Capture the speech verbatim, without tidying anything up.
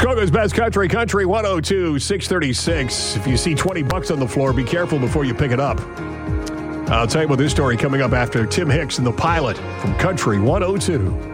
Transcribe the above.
Muskoka's Best Country, Country one oh two, six thirty-six. If you see twenty bucks on the floor, be careful before you pick it up. I'll tell you about this story coming up after Tim Hicks and the Pilot from Country one oh two.